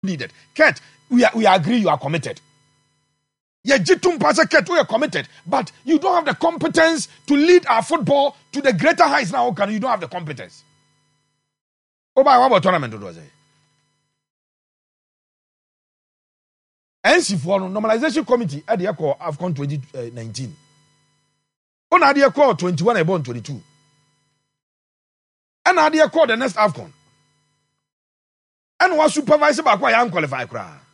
needed. Kurt, we agree you are committed. Yejitum Pastor Kurt, we are committed, but you don't have the competence to lead our football to the greater heights now. Can you don't have the competence? Oh, by what tournament was it? NC for normalization committee at the call AFCON 2019. On the call 21 and 22. And I did call the next AFCON. And was supervisor by why I'm qualified.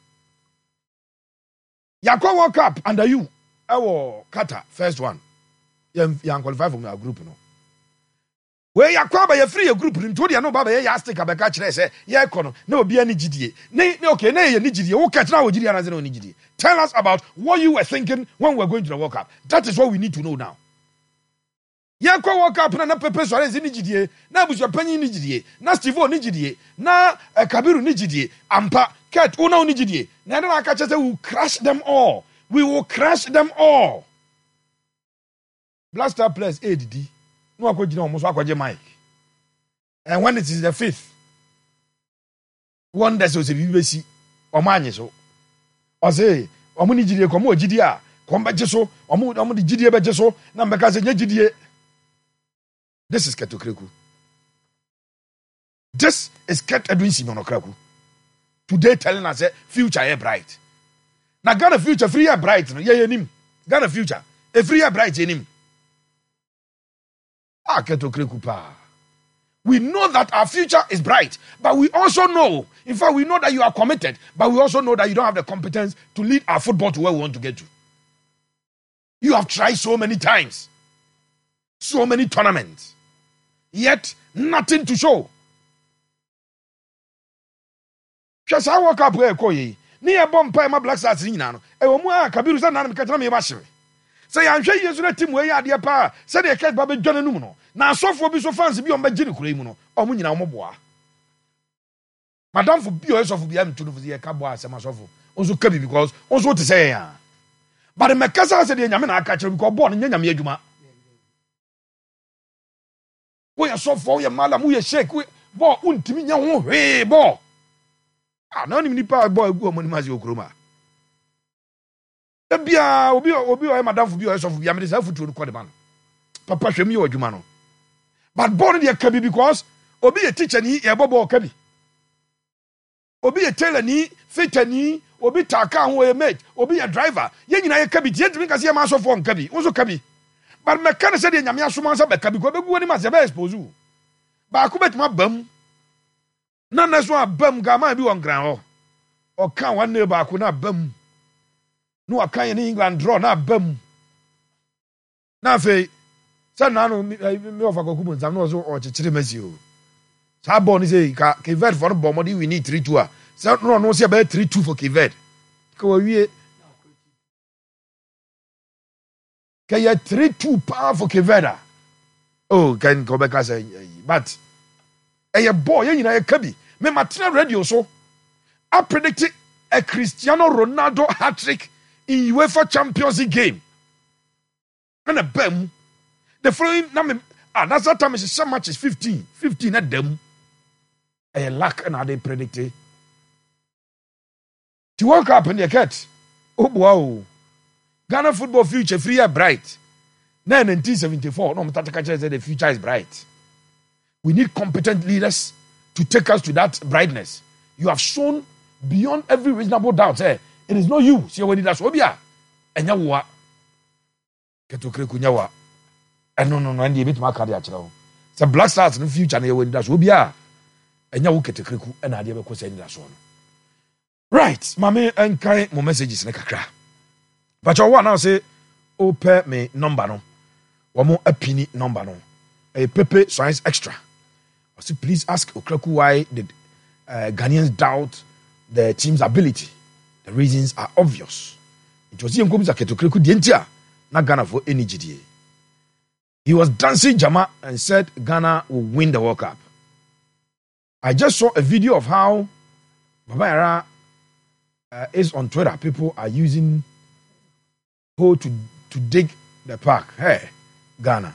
Yakwa World Cup under you. Our Qatar, first one. You qualified from your group, no. Where Yakwa by a free group, in Todia no Baba, Yastic, Abacach, say, Yakono, no be any GDA. Nay, okay, nay, Nigidi, who catch now Gideon as an Nigidi. Tell us about what you were thinking when we're going to the World Cup. That is what we need to know now. Yakwa World Cup na Pepe Suarez Nigidi, na Bushapani Nigidi, na Stivo Nigidi, na Kabiru Nigidi, Ampa, Ket, Uno Nigidi. Nana catches will crush them all. We will crush them all. Blaster players ADD. No akojina almost akwaje Mike. And when it is the fifth, one that was a BBC or Maniso. Or say, Omuni Gidia, Como Gidia, Comba Jeso, Omu the Gidia Bejeso, Nambakaza Gidia. This is Ketokreku. This is Ket Edwin Simonokraku. Today telling us future air bright. Now Ghana future free air bright. Yeah, him. Ghana future a free air bright in him. We know that our future is bright, but we also know, in fact, we know that you are committed, but we also know that you don't have the competence to lead our football to where we want to get to. You have tried so many times, so many tournaments, yet nothing to show. Just I woke up where Koye, near Bompire, my Black Stars in Nano, and Omua Kabiru San Katami Bashir. Say, I'm sure you're a team where you are dear pa, said a cat Baby John Nuno. Now, so for be so fancy beyond Bajini Kurimuno, or Munina Moboa. Madame for BOS of BM to the Cabwa Samasofo, also Kabi because also to say, but the Macassa said, Yamana catcher because born in Yamajuma. We are so for your madam, we are shake, we bought Untimian, hey, ball. Ah, none in the power boy, woman, Mazio Kruma. Obi madam for BOS of Yamid is helpful to the Quadaman. Papa Shemi or Jumano. But born in the Kabi because Obi a teacher ni a bobo Kabi. Obi a tailor ni, fitter ni, Obi taka who a mate, Obi a driver. Yen I Kabi, yet make us a mass of one Kabi, also Kabi. But Mecana said in Yamia Sumansa Kabi, go to him as a best pozu. But I could bet my bum. None as one bum gamma be on ground. Or can one neighbor could not bum. No, I can't in England draw not bum. Now, Faye, son, I know me of a cocoon, I'm not so or Chirimesio. Sabon is a Kivet for Bomodi, we need 3-2. So, no, see about 3-2 for Kivet. Go away. Can you 3-2 power for Kiveta? Oh, can go back as a but a boy, you know, a cubby. Me Martina radio so I predicted a Cristiano Ronaldo hat trick in UEFA Champions League game. And a bem. The following number, that's that time is so much is 15 at them. A lack and how they predicted. To work up in the cat. Oh, wow. Ghana football future free and bright. Now in 1974, no, Mtatakacha said the future is bright. We need competent leaders to take us to that brightness. You have shown beyond every reasonable doubt. It is not you. See when it does Obia. And Yawa. Ketokreku Nyawa. And no, and the bit my cardiac. Some Black Stars in the future and when it does Obia. And Yawu Ketokreku and I never saying that one. Right, Mammy and Kai, my messages in a kakra. But you want now say, oh, pay me number no. One more a penny number no. A Pepe Science Extra. I say, please ask Okraku why did Ghanaians doubt the team's ability. The reasons are obvious. It was him comes a Ketokreku Dientia, not Ghana for any GDA. He was dancing Jama and said Ghana will win the World Cup. I just saw a video of how Baba Yara is on Twitter. People are using hoe to dig the park. Hey, Ghana.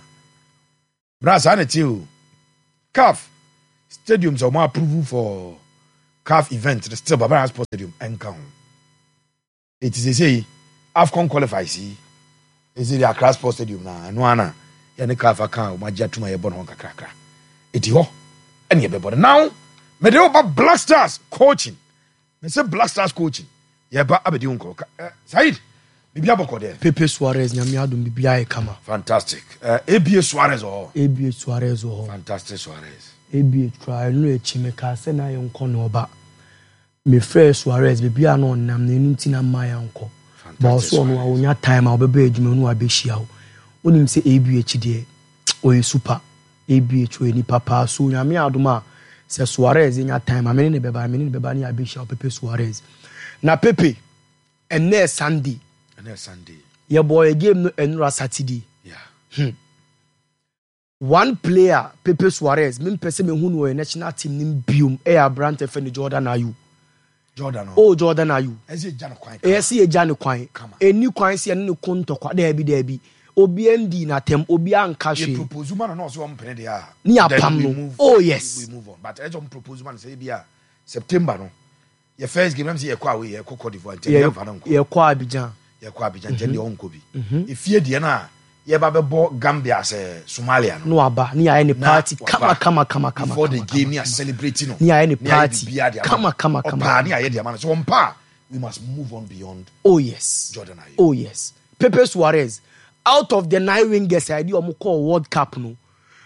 Brass Hanetiu. CAF stadiums are more approval for CAF event still Baba Sports Stadium encounter. It is a say AFCON qualifies. Is it the Accra Sports Stadium na no ana ya ne CAF account magia tuma ye bono kakra. Eti ho ene ye bebo. Now me dey over Black Stars coaching. Me say Black Stars coaching. Ye ba abedi unko. Said Bibia boko there. Pepe Suarez nyame adom bibia e kama. Fantastic. ABA Suarez oh. ABA Suarez oh. Fantastic Suarez. ABA try no e chimeka se na ye nko no ba. Me frɛ Suarez bibia no nam na enu tina ma ya nko. Ba so no wonya time a obeba adwuma no abehia wo. Onim se ABA chide o super. ABA cho ni papa so nyame adom a se Suarez nya time a me ne beba ni abehia Pepe Suarez. Na Pepe ene Sunday. Your boy game no enra Saturday. Yeah. One player, Pepe Suarez, me pese me hu no national team nim biom e Abrante Feni Jordan Ayew. Jordan. Oh Jordan Ayew. Ese eja no kwan. Ese eja no kwan. Eni kwan se ne kontokwa da bi. Obi endi na tem, obi anka hwe. You propose man no so ompene dia. Ni apam no. Oh yes. We move on. But I don't propose man say bia September no. Your first game am say ye kwa we ye Cote d'Ivoire. Ye kwa Abidjan. Ye kwa Abidjan jende onko bi. Ifie de na ye ba bebo Gambia se Somalia no. No aba ni any party kama. Before the game ni celebrating no. Ni any party. Kama. Pa ni aye de man so ompa. We must move on beyond. Oh yes. Jordan Ayew. Oh yes. Pepe Suarez out of the 9 wingers I do call World Cup no.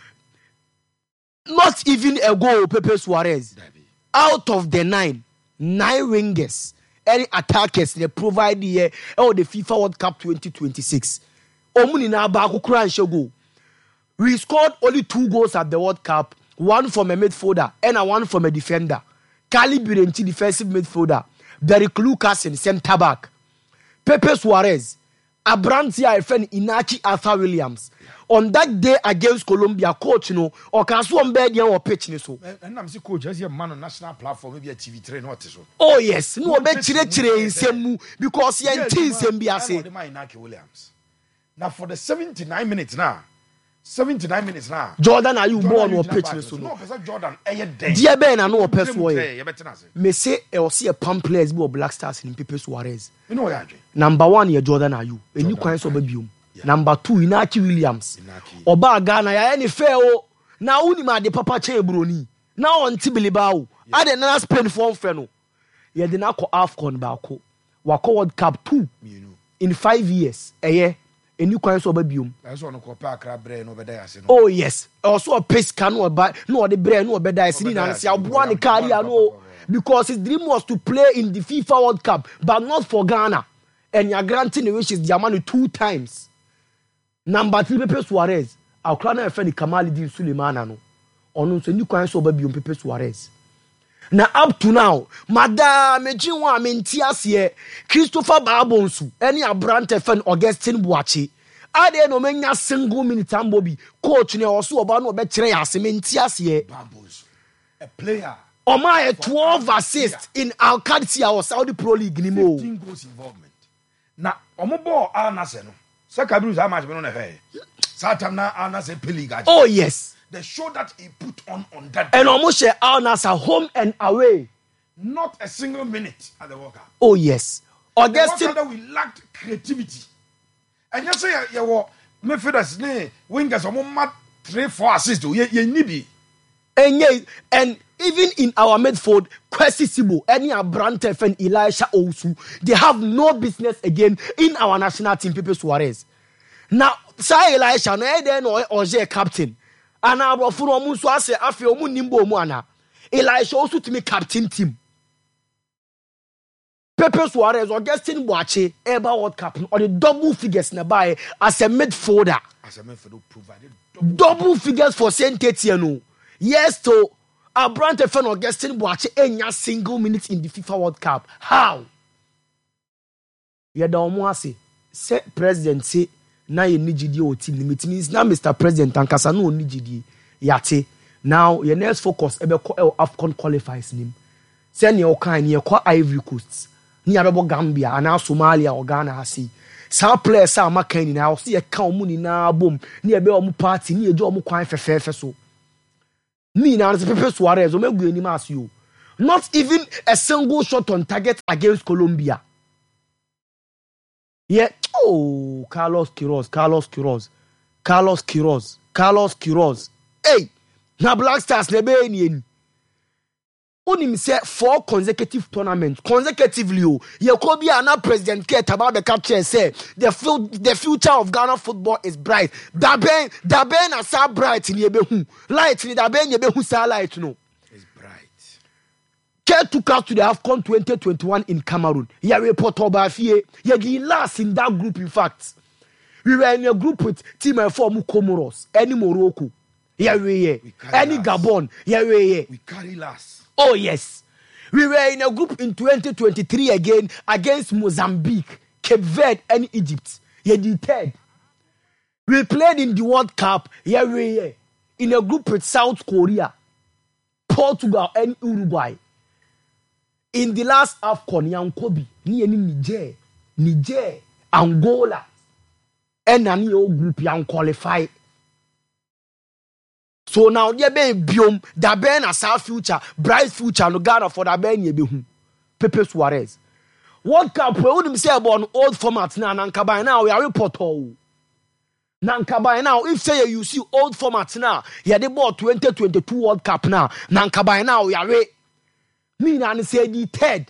Not even a goal Pepe Suarez. Out of the 9 wingers, any attackers they provide here the FIFA World Cup 2026. Omuni na ba kukura nshogo. We scored only 2 goals at the World Cup, one from a midfielder and one from a defender. Kali Birenti defensive midfielder, Derek Lucas in centre back. Pepe Suarez, Abranti friend Inachi Arthur Williams. On that day against Colombia, coach no or can so bed or pitch ni so. And I'm see coach as a man on national platform maybe a TV3 not so. Oh yes, no be chire in same because ye ntin same bi ase. Williams. Now for the 79 minutes now. Jordan Ayew born or pitch ni so no. Jordan eye den. Dia be na no person way. Me say e o see a pump players bi Black Stars in Pepe Suarez. You know ya. Number 1 ye Jordan Ayew. Eni kwan so ba biom. Number 2 Inachi Williams. Oba Ghana ya any fair o. Na uni ma de papa che broni. Na on tibiliba o. Ade na Spain for friend no. Ye de na ko AFCON ba ko. Wako World Cup 2 in 5 years. Eye eni kwan so ba biom. That's one ko pa Accra bre no beda ase no. Oh yes. Also a pace can no ba no de bre no beda ase ni na se aboa ne career no because his dream was to play in the FIFA World Cup but not for Ghana. And you are granting the wishes the money 2 times. Number 3 Pepe Suarez. Our clan friend Kamaluddin Sulemana no. Onu so ni kwan so ba biom Pepe Suarez. Na up to now, Madam Ejinwa Mentiasie, Christopher Babonsu, any Abrante fan Augustine Boachi. Ade no menya single minute ambobi. Coach ne also oba no betre ase Mentiasie. Babonsu. A player. Oma 12 assists in Al-Qadsiya or Saudi Pro League ni mo. 15 goals involvement. Na omo ball Al-Nassr no. Sakabiru how much no na Satamna Al-Nassr Peliga. Oh yes. The show that he put on that. And almost share Al-Nassr home and away. Not a single minute at the World Cup. Oh yes. Augustine that we lacked creativity. And you say you were midfielders wingers omo 3-4 assists ye nibi. And even in our midfield, Kwesi Sibo, any Abrante and Elisha Owusu, they have no business again in our national team, Pepe Suarez. Now, say Elisha, no then or captain. And I brought for Omusu, I say, I feel Munimbo Moana. Elisha also to me captain team. Pepe Suarez, Augustine Boachi, Eba World Cup, or the double figures nearby as a midfielder. As a midfielder provided double figures for Saint Etienne. Yes, to Abrante fan Augustine Boachi enya single minute in the FIFA World Cup. How? Yeda omo say president say na ye nigidi o team limit means now Mr. President ankasa no nigidi yate. Now your next focus ebe AFCON qualifies nim. Say ne o kan ne kwa Ivory Coast. Ni abebo Gambia and Somalia or Ghana hasi. Sa players sa makan ni na o see e ka omu ni na bom. Ni ebe omu party ni eje omu kwan fefefe so. Ni na Pepe Suarez o megu ani mas you. Not even a single shot on target against Colombia. Yeah. Oh, Carlos Queiroz. Hey, now Black Stars nebe Unim say 4 consecutive tournaments consecutively. Yekobia na president K about the capture say the future of Ghana football is bright. Daben asa bright ni ebehu. Light ni daben ebehu sa light no. It's bright. K took us to the AFCON 2021 in Cameroon. Ya report oba fie. Ya the last in that group in fact. We were in a group with Team F4 Comoros, any Morocco. Yeah, any Gabon. Yeah, we carry last. Oh, yes. We were in a group in 2023 again against Mozambique, Cape Verde, and Egypt. Yeah, the third. We played in the World Cup. Yeah, in a group with South Korea, Portugal, and Uruguay. In the last AFCON, Yankobi, Niger, Angola, and any old group young qualify. So now there be biom da ben as our future, bright future no Ghana for da ben ye be hu. Pepe Suarez. World Cup we would say about old format now nanka by now we are report all. Nanka by now if say you see old format now, yeah they bought 2022 World Cup now. Nanka by now we are me na say the third.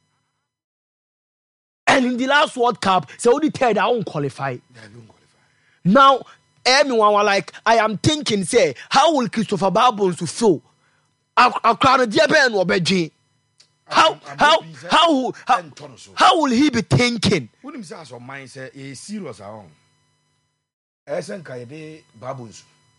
And in the last World Cup, so the third I won't qualify. Now everyone were like, I am thinking, say, how will Christopher Babons to feel? How will he be thinking? When him say as mind say a serious around. Esen kaide Babons.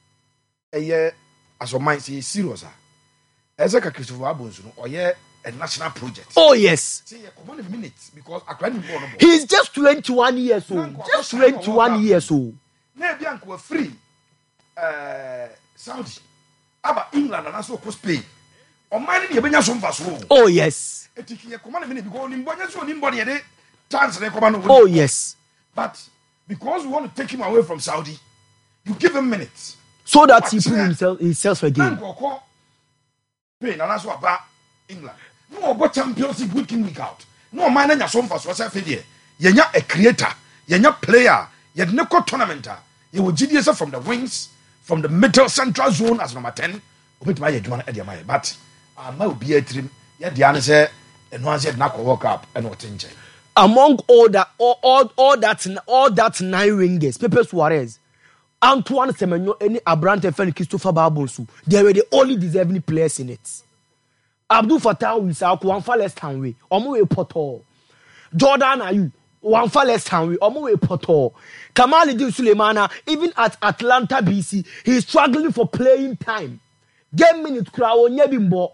As mind say serious. Esen ka Christopher Babons no oye a national project. Oh yes. See, come on a minute because I he's just 21 years old. Just 21 years old. Na bianco were free Saudi aba England and also Spain o man ni ebenya so mfaso. Oh yes. Etiki ye come on a minute because nimbonya so nimbody dey chance dey come no. Oh yes. But because we want to take him away from Saudi, you give him minutes so that he prove himself again. Spain and also aba England. No about Champions League week in week out. No man nya so mfaso say fe dey. Yenya a creator, yenya player, yet no tournament. You will GDS from the wings, from the middle central zone as number 10. But I might be a trim. Yet the answer and once yet not walk up and what change. Among all that 9 ringers, Pepe Suarez, Antoine Semenyo, any Abrante and Christopher Babonsu, they were the only deserving players in it. Abdul Fattah Wissaku, one far less time way, Omowe Poto, Jordan Ayew, one far less time way, Omowe Poto. Kamaluddin Sulemana, even at Atlanta BC, he's struggling for playing time. Game minutes, crowd, Nyebimbo.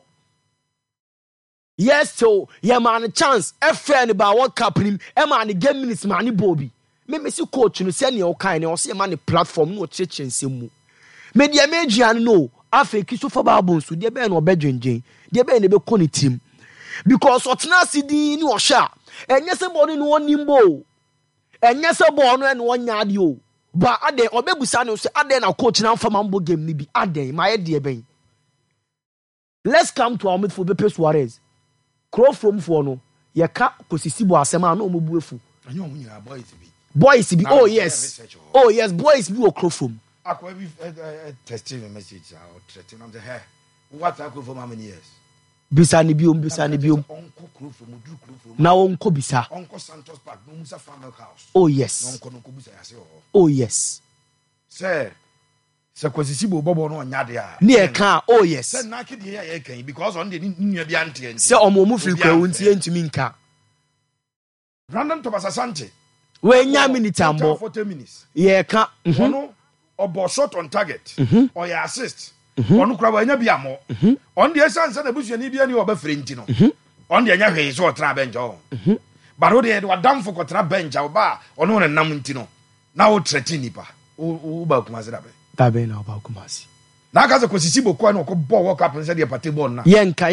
Yes, so, yeah, man, a chance. FN about what Cup him, man, the game minutes, man, Bobby. Me see coach, you send your kind, or see a man, platform, no church and simu. Media Magian, no, after Christopher Babons, so dear Ben or Bedrin Jane, dear Ben, the Connie team. Because what's not CD in your shop, and yes, about in one nimbo. And yes, a born and 1 yard you. But Ade or Bebusano say Ade na coach now for Mambo game nibi Ade, my dear Ben. Let's come to our midfield Pepe Suarez. Crow from Fono. Yaka Kosisibo Asema no Mubuefu. And you mean boys be. Boys be. Oh yes. Oh yes, boys be or crow from. I could have testing a message or threatening on the hair. What I could for how many years? Bisani bium. Now Uncle Bisa. Uncle Santos Park, no Musa Farmer House. Oh yes. Oh yes. Sir, Sir Kosisibo Bobo no Nadia. Near car, oh yes. Sir Naki the because on the New Bianti. Sir Omomufi won't to Minka. Random Thomas Asante. When Yamini Tambo 40 minutes. Yeah, can or shot on target or your assist. On Crabanya Biamo. On the essence of the bush and Ibian or Befrentino. On the Yahe so Trabenjo. But what they had done for Cotra Bench or bar or no and Namintino. Now Tretinipa. Uba Kumazrabe. Tabena about Kumasi. Nakaza Kosisibo Kwano Kobo walk up and said your patibon. Yanka.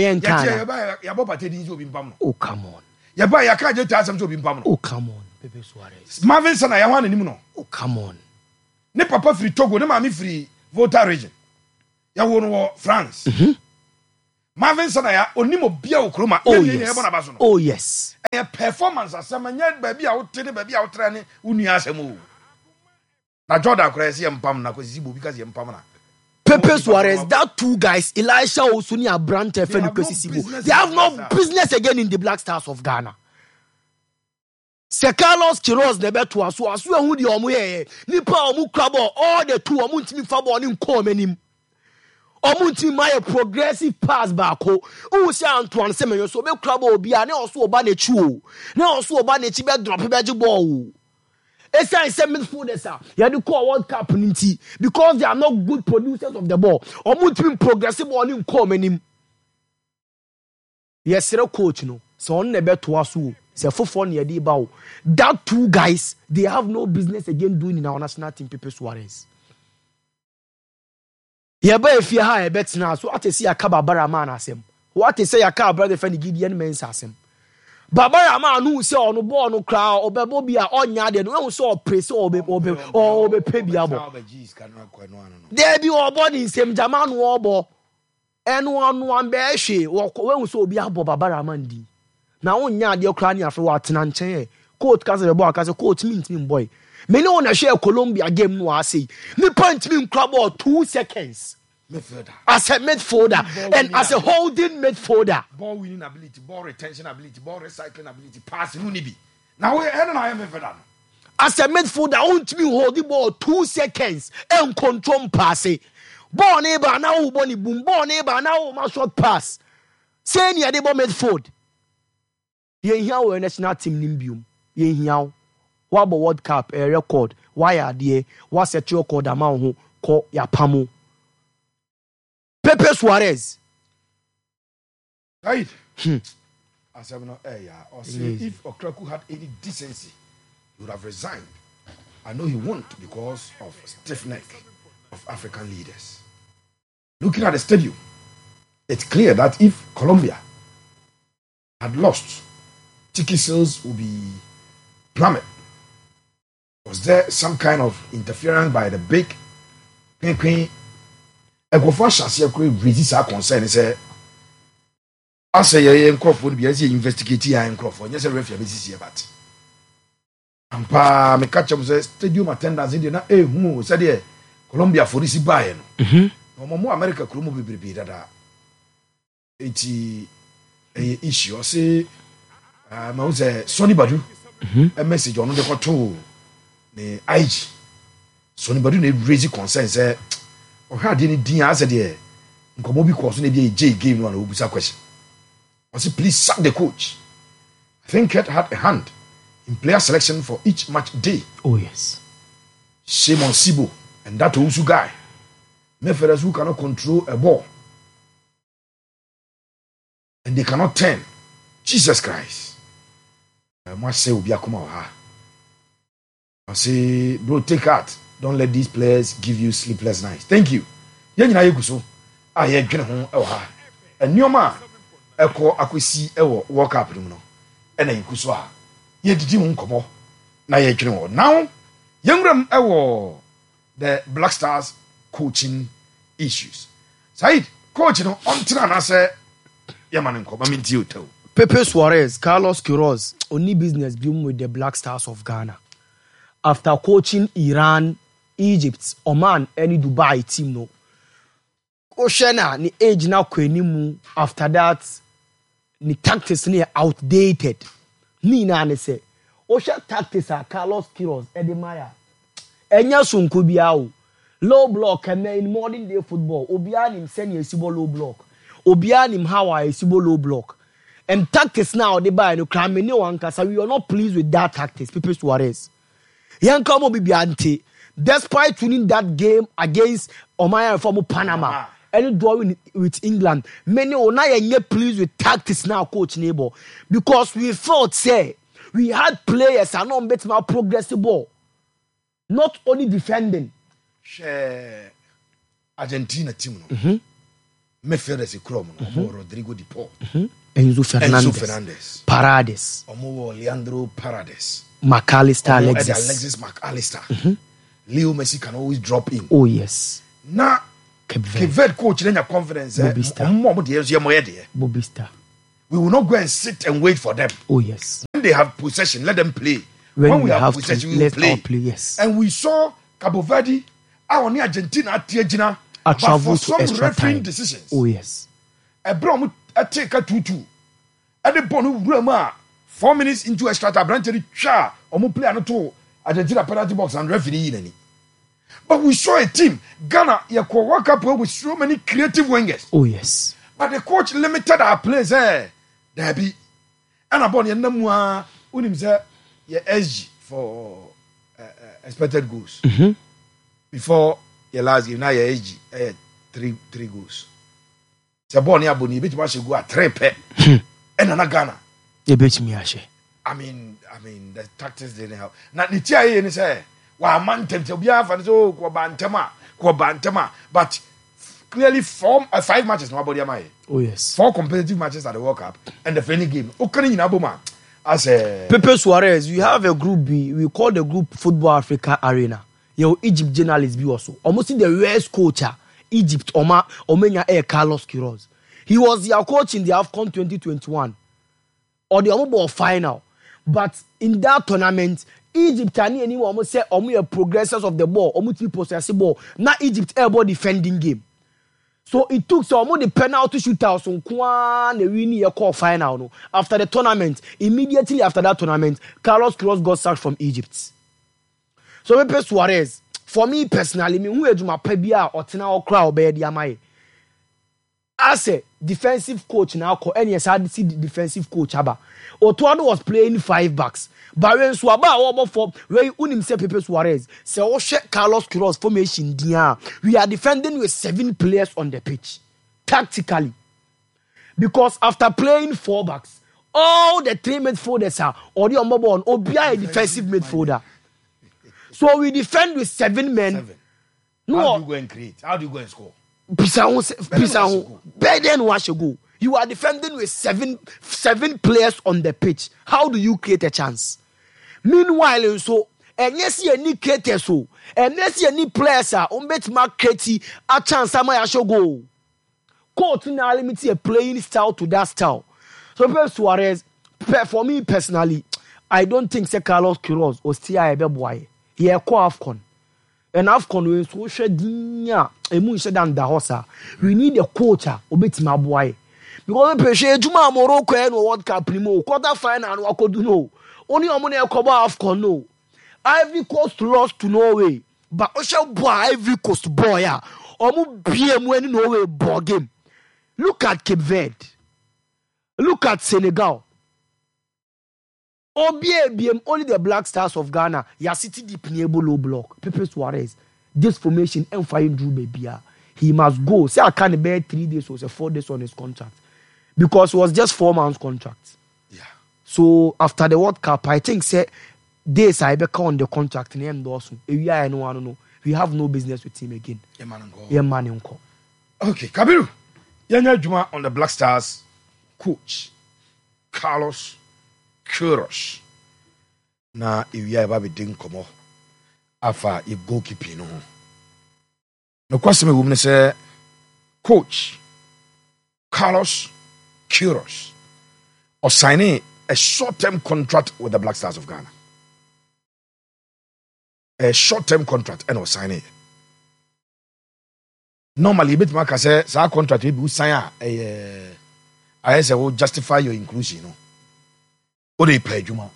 Oh, come on. Yaba Yaka just has some to be pam. Oh, come on. Pepe Suarez. Marvin Sana Yawan and Nimuno. Oh, come on. Ne papa free Togo, ne mami free Volta region. Ya won France. Marvin Sanaya onimo bia okroma oh yes a performance asema nya baby a wote baby a wotra ne unu asemo na Jordan Kresi empam na kwesi bo because empam na Pepe Suarez, that two guys, Elisha Osuni and Brante Fenukesibo, they have no business again in the Black Stars of Ghana. Se Carlos Quiroz nebe to asu ehu di omu ye nipa omu krabo all the two omu ntimi fa ball ni nko manim omu ntimi ma a progressive pass back ho u se Antoine Semenyo so be krabo obi a na oso oba na chi o na oso oba na chi be drop be gi ball o esa se midfielders a ya di call World Cup nti because they are not good producers of the ball omu ntimi progressive ball ni nko manim yesere coach no so on nebe to asu say for near bow. That two guys, they have no business again doing in our national team, Pepe Suarez. Yeba if you have a bet now, so what to see a Kababara man as him. What to say a car brother friend Gideon men's as him. Babara man who say on no ball no crowd or Babobia on yard no saw press or be payable. There be all body same Jaman Warbo and one bear she walk when so be a Babara Mandi. Now on yard your crania for what Nanche. Court Casa boy, Casa court means me boy. Many on a share Colombia game no I say. Me point me club or 2 seconds. As a midfielder and as a holding midfielder. Ball winning ability, ball retention ability, ball recycling ability, passing unibi. Now we I am a as a midfielder, won't me hold the ball 2 seconds and control pass. Ball neighbor now bonny boom, ball neighbor now my short pass. Say near the ball midfield. Yen here we national team nimbium. Yen here what about World Cup a record? Why are there? What set your record amount who call ya pamo? Pepe Suarez. Right. As I'm not or say if Okraku had any decency, he would have resigned. I know he won't because of stiff neck of African leaders. Looking at the stadium, it's clear that if Colombia had lost, ticket sales would be plummet. Was there some kind of interference by the big queen? Egofo Shasia could resist our concern and say, I say, would be as investigating and Crawford. Yes, a refuge here, but Ampa, me catch up the stadium attendance in the who said, yeah, Colombia for this buy. No more America, Crumo be that 80 issue. I say, I was a Sonny Badu, a message on the control. The IG Sonny Badu need raise concern say or had any din answer there nkomo bi course na be J game no obusa question. I say please sack the coach. I think it had a hand in player selection for each match day. Oh yes. Shame on Sibo and that Usu guy. Mayfielders who cannot control a ball and they cannot turn. Jesus Christ. I must say Obi Akuma ha. I say, bro, take heart. Don't let these players give you sleepless nights. Thank you. Yen na yeguso. Ah, ye dwene ho e ha. Enioma eko akwesi e wo World Cup dum no. E na yekuso a. Ye didi ho nkomo na ye dwene ho. Now, yengram e wo the Black Stars coaching issues. Said, coach no ontra na say ye man nkomo minti otaw. Pepe Suarez, Carlos Quiroz, only business being with the Black Stars of Ghana. After coaching Iran, Egypt, Oman, any Dubai team, no. Oshena, ni age now kwenimu. After that, ni tactics ni outdated. Ni na ne se. Osha tactics are Carlos Quiroz, Edemaya. Enya sunku biao. Low block and in modern day football. Obianim send you sibo low block. Obianim how I sibo low block. And tactics now they buy no crime no one can say we are not pleased with that tactics. Pepe Suarez. Yankamo Bibiante, despite winning that game against Omaya from Panama, any drawing with England, many are not pleased with tactics now, coach neighbor, because we felt say we had players are not better more progressive ball, not only defending. Share Argentina team, Mayfielders a Chrome, Rodrigo de Paul, Enzo Fernandez, Paredes, Leandro Paredes. Alexis McAllister. Leo Messi can always drop in. Oh yes. Now Cape Cape Verde coach in your confidence. Bobista. We will not go and sit and wait for them. Oh yes. When they have possession, let them play. When we have possession, to, we will let's play. all play. Yes. And we saw Cabo Verde, our near Argentina, Tiagina, but travel for some to extra refereeing time. decisions. Oh yes. A brom a take a 2-2. At the point of 4 minutes into extra time, Brancheri Cha, or play another Argentina penalty box and referee. But we saw a team, Ghana, World Cup with so many creative wingers. Oh yes. But the coach limited our players. There be. And about your number, your SG for expected goals. Mm-hmm. Before your last game, now your SG, three goals. So, born here, Boni, bit much go at 3 pep. And another Ghana. You bet me, Ashe. I mean, the tactics didn't help. Now, the TIA and say, "Wa man tempted to be off and so Kwabantama." But clearly, 5 matches, nobody am I. Oh yes. 4 competitive matches at the World Cup and the friendly game. Okay, in Aboma, as a Pepe Suarez, we have a group B. We call the group Football Africa Arena. Your Egypt journalist be also almost in the worst coach. Egypt, Omenya Air Carlos Queiroz. He was their coach in the AFCON 2021 or the Omo final. But in that tournament, Egypt and anyone almost say Omo progressors of the ball, Omo three possess ball. Now Egypt airborne defending game. So it took some of the penalty shootouts on Kwan the winning a call final. No. After the tournament, immediately after that tournament, Carlos Queiroz got sacked from Egypt. So Pepe Suarez, for me personally, me who is my pebia or tina or crowd be the amai. As a defensive coach now, and yes, I see the defensive coach aba. Otuado was playing 5 backs. But when Swaba over for where unim se Pepe Suarez, se o check Carlos Queiroz formation dia. We are defending with 7 players on the pitch. Tactically. Because after playing 4 backs, all the 3 midfielders are or the mobile or be a defensive midfielder. So we defend with 7 men. No, how do you go and create? How do you go and score? Pisa, better than what you go. You are defending with 7 players on the pitch. How do you create a chance? Meanwhile, so and yes, you need create so and yes, you need players are bet market a chance. I should go. Coach now limit a playing style to that style. So Pepe Suarez, for me personally, I don't think Sir Carlos Queiroz or still a boy. He a AFCON. And AFCON we so shedinya emu shedan da hosa. We need a coach obeti my boy. Because Peshe Juma Morocco and World Cup primo quarter final and what could do no. Only Omone Koba AFCON no. Ivory Coast lost to Norway. But Osha boy Ivory Coast boy ya. Omu BM when Norway ball game. Look at Cape Verde. Look at Senegal. OBM only the Black Stars of Ghana. Ya city deep near low block. Pepe Suarez. This formation and fine Drew baby. He must go. Say I can't bear 3 days or 4 days on his contract. Because it was just 4 months contract. Yeah. So after the World Cup, I think say days I become on the contract name Dawson. We have no business with him again. Yeah, man. Okay, Kabiru. Yanya Juma on the Black Stars coach Carlos Queiroz. Na iwiya eba be din komo afa e goalkeeping no. No kwaseme wum ne say coach Carlos Queiroz or signing a short-term contract with the Black Stars of Ghana. A short-term contract and was signing. Normally, bit man can say that contract will sign I say will justify your inclusion. You know, what they play, Juma.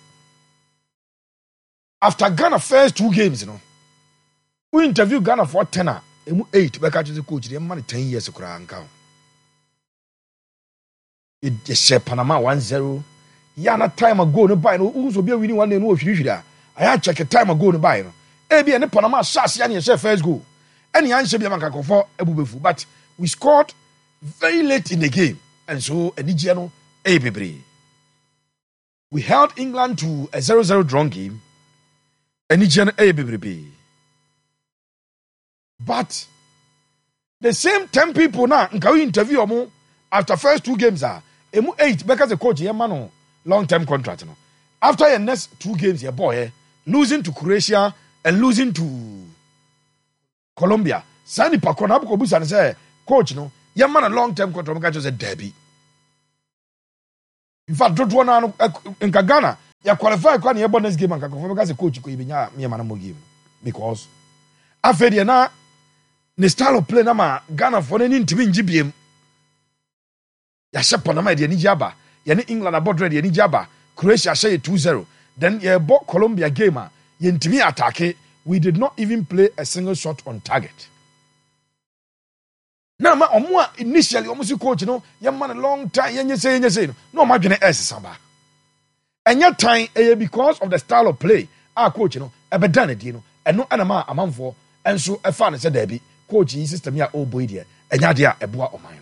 After Ghana first 2 games, you know, we interview Ghana for 10, 8. Back at the coach, they money 10 years to cry and count. It just said Panama 1-0. Yana time ago no buy no who's be winning one day no if you that. I had check a time ago no buy no. Ebi and Panama shots yani say first goal. Any answer be man can for ebubefu but we scored very late in the game and so Enigiano bebre. We held England to a 0-0 drawn game. Enigiano bebre. But the same 10 people now nka we interview omo after first 2 games are 8 because the coach here man long-term contract. No? After the next 2 games, your boy losing to Croatia and losing to Colombia, Sani Pakona Busa and say, Coach, no, young man a long term contract catches a Debbie. In fact, don't want in Kagana, you qualify for any bonus game and because a coach could be me a man game. Because I fed you now, the style of play nama Ghana for any to win GBM. Yashapanama, the Nijaba, Yan England about ready, Nijaba, Croatia say 2-0. Then you bought Colombia gamer, Yentimi attack. We did not even play a single shot on target. Now, my initially almost coach, you know, young man a long time, you say, no, my gonna ask samba. And your time, because of the style of play, our coach, you know, a bedane, you know, and no anima a month for, and so a fan said, Debbie, coach, his system, ya old boy, dear, and yadia a boa of mine.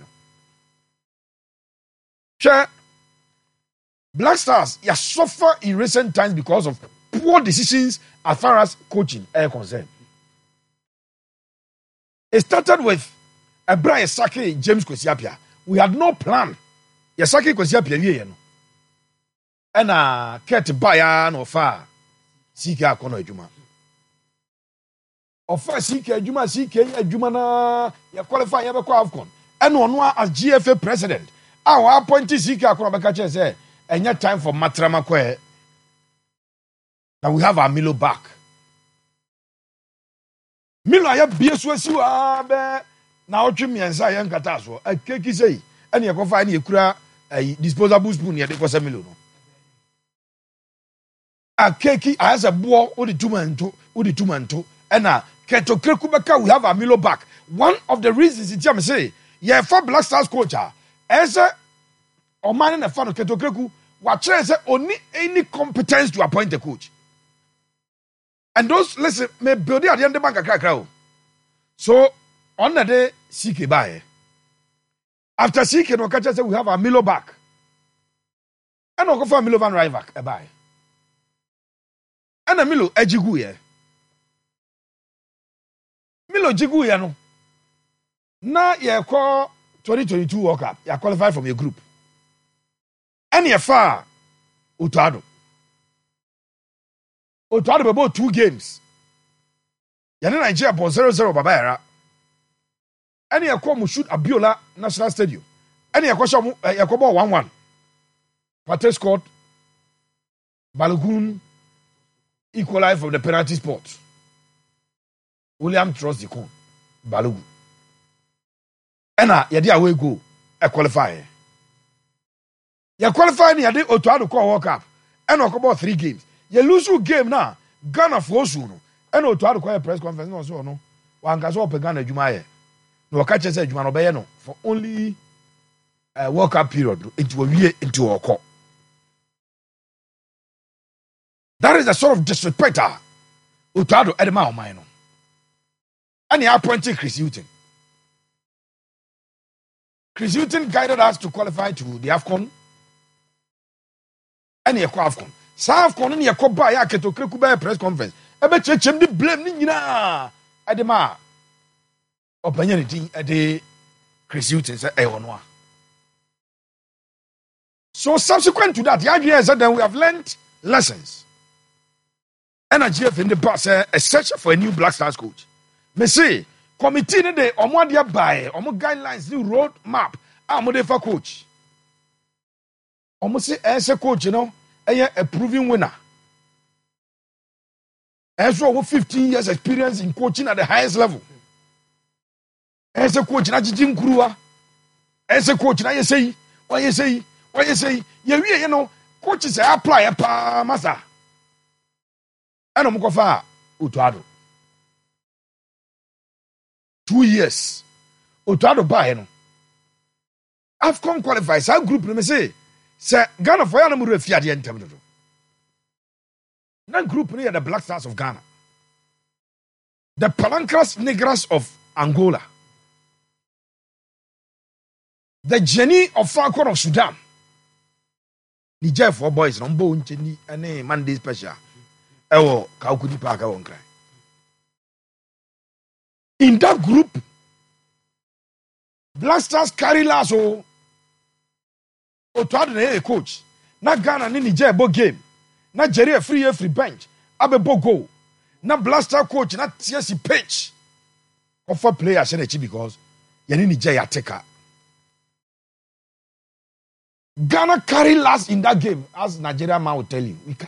Sure, Black Stars, you suffer in recent times because of poor decisions as far as coaching is concerned. It started with a Brian Saki James Kwesiapia. We had no plan. Yasaki Kwesiapia, and Kurt Bayan or far Sika Kono Juma. Of far Sika Juma, Sika Jumana, you qualify Yabako Avcon. And one as GFA president. Our appointee Sika Konabakacha said, and yet time for Matrama Kwe. Now we have our Milo back. Milo, I have BSWSU. Now, Jimmy and Zion Cataso, a cakey say, and you can find a disposable spoon yet for $1 million. A cakey as a boy, or the 2 man, and a Keto Kirkubaka, we have our Milo back. One of the reasons it's Jam say, yeah, for Black Stars coach, as a or man in a fan of Keto Kirku, what says only any competence to appoint a coach. And those, listen, may build at the end of the bank a crack. So, on the day, CK buy. After CK, no catcher say we have a Milo back. And no go for Milo Van Ryback a buy. And a Milo Ejiguye. Milo Jiguye no. Now you call 2022 World Cup. You qualify from your group. And you far Utado. Utado about 2 games. You know Nigeria for 0-0 Babayara. And you come shoot Abiola National Stadium. And you come 1-1. Pate scored. Balogun equalized from the penalty spot. William Trust the cone. Balogun. And you did away go. A qualify. You qualify and you did Otoado call World Cup. And you about 3 games. You lose your game now. Ghana for Osuno. And Otoado call a press conference. No, so no. One can so Ghana Jumaye. No catch said you man for only a World Cup period into a year into a court. That is the sort of disrespect Utado Edema or Mino. And he appointed Chris Hughton. Chris Hughton guided us to qualify to the AFCON. And he AFCON. Sa AFCON and he by a keto Krekuba press conference. I bet you the blame Nina Edema. Opportunity at the Chris Hughton said, so subsequent to that, the idea said that we have learned lessons. And GF in the past, a search for a new Black Stars coach. Me say, committee de omodia by omo guidelines, new road map, amode for coach. Omo say as a coach, you know, a proven winner. As well, 15 years experience in coaching at the highest level. As a coach, na Jim Kurua. As a coach, na you say, you know, coaches apply a pa masa. And I'm going to Utado. 2 years. Utado buy no. AFCON qualifies. Our group, let me say Ghana for Yana Murray at the end. That group near the Black Stars of Ghana. The Palancras Negras of Angola. The Jenny of Falcon of Sudan. Niger for boys, Nombo Uncheni, and Monday special. Ewo, Kaukudi Parker won't cry. In that group, Black Stars carry Lasso. Otwado a coach. Na Ghana ni Niger bo game. Na Jerry free bench. Abe bo goal. Na Black Star coach na TSC pitch. offer players energy because yani ni jaya taker. Ghana carry last in that game, as Nigeria man will tell you. We